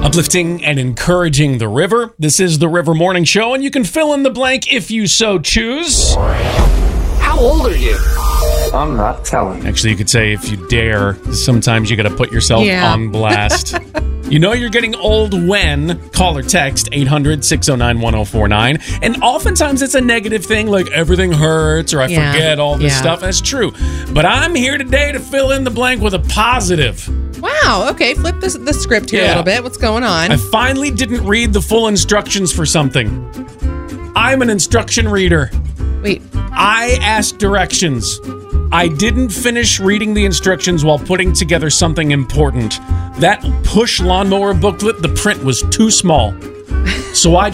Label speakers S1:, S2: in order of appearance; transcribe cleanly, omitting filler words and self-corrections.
S1: Uplifting and encouraging the river. This is the River Morning Show, and you can fill in the blank if you so choose.
S2: How old are you? I'm not telling.
S1: Actually, you could say if you dare. Sometimes you got to put yourself on blast. You know you're getting old when call or text 800-609-1049. And oftentimes it's a negative thing, like everything hurts or I forget all this stuff. That's true. But I'm here today to fill in the blank with a positive.
S3: Wow. Okay. Flip the script here a little bit. What's going on?
S1: I finally didn't read the full instructions for something. I'm an instruction reader.
S3: Wait.
S1: I asked directions. I didn't finish reading the instructions while putting together something important. That push lawnmower booklet, the print was too small. So I